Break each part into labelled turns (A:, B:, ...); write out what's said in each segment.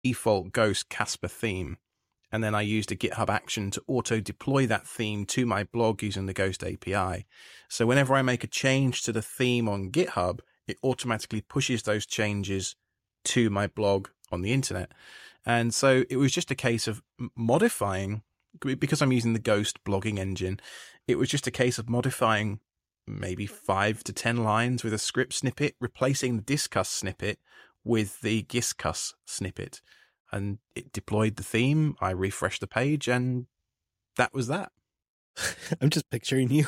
A: default Ghost Casper theme. And then I used a GitHub action to auto-deploy that theme to my blog using the Ghost API. So whenever I make a change to the theme on GitHub, it automatically pushes those changes to my blog on the internet. And so it was just a case of modifying, because I'm using the Ghost blogging engine, it was just a case of modifying maybe 5 to 10 lines with a script snippet, replacing the Disqus snippet with the Giscus snippet. And it deployed the theme, I refreshed the page, and that was that.
B: I'm just picturing you.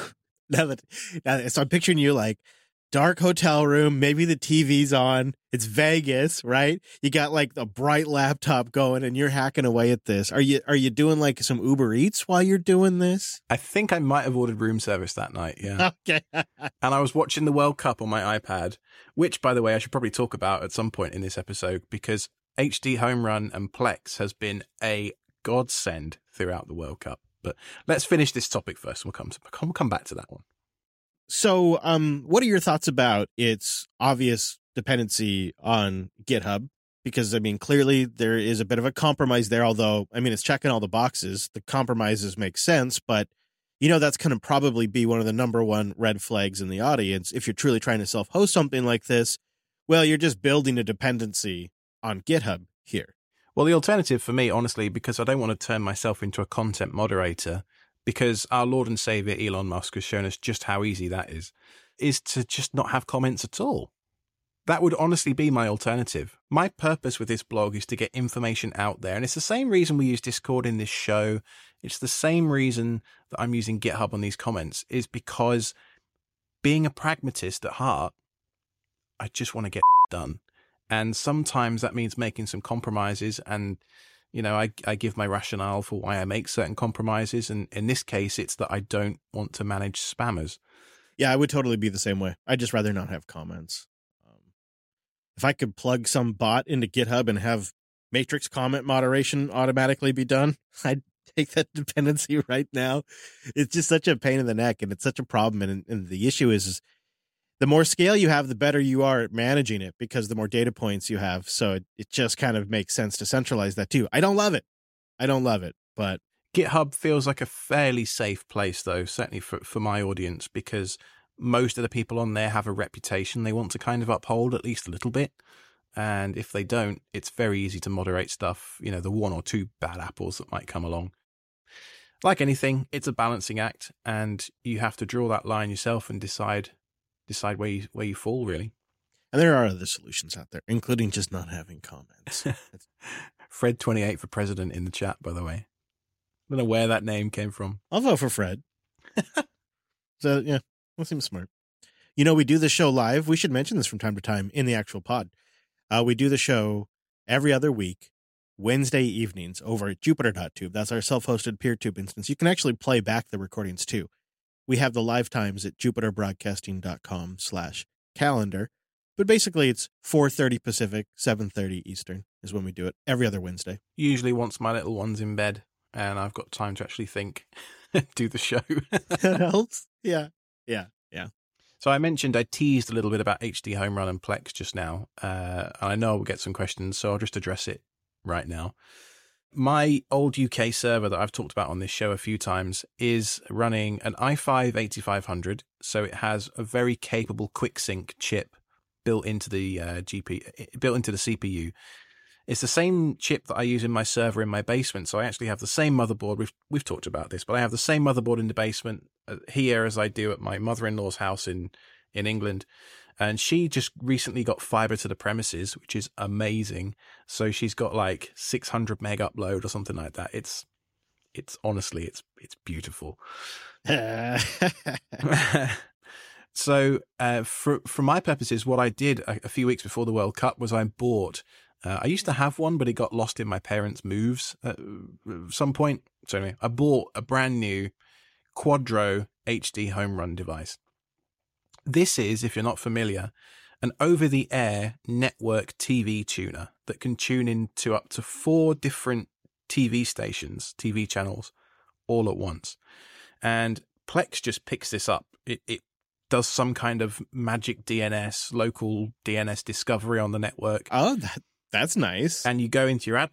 B: So I'm picturing you like dark hotel room, maybe the TV's on, it's Vegas, right? You got like a bright laptop going and you're hacking away at this. Are you doing like some Uber Eats while you're doing this?
A: I think I might have ordered room service that night, yeah.
B: Okay.
A: And I was watching the World Cup on my iPad, which, by the way, I should probably talk about at some point in this episode, because HD Home Run and Plex has been a godsend throughout the World Cup. But let's finish this topic first. We'll come back to that one.
B: So, what are your thoughts about its obvious dependency on GitHub? Because, I mean, clearly there is a bit of a compromise there, although, I mean, it's checking all the boxes. The compromises make sense, but, you know, that's going to probably be one of the number one red flags in the audience. If you're truly trying to self-host something like this, well, you're just building a dependency on GitHub here.
A: Well, the alternative for me, honestly, because I don't want to turn myself into a content moderator, because our Lord and Savior Elon Musk has shown us just how easy that is to just not have comments at all. That would honestly be my alternative. My purpose with this blog is to get information out there. And it's the same reason we use Discord in this show. It's the same reason that I'm using GitHub on these comments, is because being a pragmatist at heart, I just want to get done. And sometimes that means making some compromises. And, you know, I give my rationale for why I make certain compromises. And in this case, it's that I don't want to manage spammers.
B: Yeah, I would totally be the same way. I'd just rather not have comments. If I could plug some bot into GitHub and have Matrix comment moderation automatically be done, I'd take that dependency right now. It's just such a pain in the neck, and it's such a problem. And the issue is the more scale you have, the better you are at managing it, because the more data points you have. So it just kind of makes sense to centralize that too. I don't love it, but
A: GitHub feels like a fairly safe place, though, certainly for my audience, because most of the people on there have a reputation they want to kind of uphold at least a little bit. And if they don't, it's very easy to moderate stuff, you know, the one or two bad apples that might come along. Like anything, it's a balancing act, and you have to draw that line yourself and decide where you fall, really.
B: And there are other solutions out there, including just not having comments.
A: Fred28 for president in the chat, by the way. I don't know where that name came from.
B: I'll vote for Fred. So, yeah, that seems smart. You know, we do the show live. We should mention this from time to time in the actual pod. We do the show every other week, Wednesday evenings over at Jupiter.tube. That's our self-hosted PeerTube instance. You can actually play back the recordings too. We have the live times at jupiterbroadcasting.com/calendar. But basically it's 4:30 Pacific, 7:30 Eastern is when we do it every other Wednesday.
A: Usually once my little one's in bed and I've got time to actually think, do the show.
B: That helps. Yeah.
A: So I mentioned, I teased a little bit about HD Home Run and Plex just now. I know we'll get some questions, so I'll just address it right now. My old UK server that I've talked about on this show a few times is running an i5-8500. So it has a very capable QuickSync chip built into the CPU. It's the same chip that I use in my server in my basement. So I actually have the same motherboard. We've talked about this, but I have the same motherboard in the basement here as I do at my mother-in-law's house in England. And she just recently got fiber to the premises, which is amazing. So she's got like 600 meg upload or something like that. It's honestly, it's beautiful. So for my purposes, what I did a few weeks before the World Cup was I bought, I used to have one, but it got lost in my parents' moves at some point. So anyway, I bought a brand new Quadro HD Home Run device. This is, if you're not familiar, an over-the-air network TV tuner that can tune into up to 4 different TV stations, TV channels, all at once. And Plex just picks this up. It does some kind of magic DNS, local DNS discovery on the network.
B: Oh, That's nice.
A: and you go into your